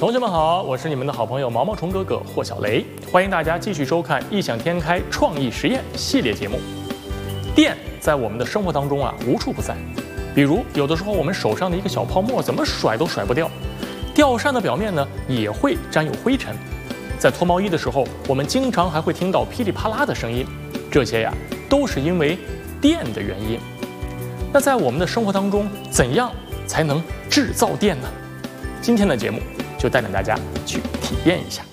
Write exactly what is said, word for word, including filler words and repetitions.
同学们好，我是你们的好朋友毛毛虫哥哥霍小雷，欢迎大家继续收看《异想天开创意实验》系列节目。电在我们的生活当中啊无处不在，比如有的时候我们手上的一个小泡沫怎么甩都甩不掉，吊扇的表面呢也会沾有灰尘，在脱毛衣的时候，我们经常还会听到噼里啪啦的声音，这些呀都是因为电的原因。那在我们的生活当中，怎样才能制造电呢？今天的节目就带领大家去体验一下。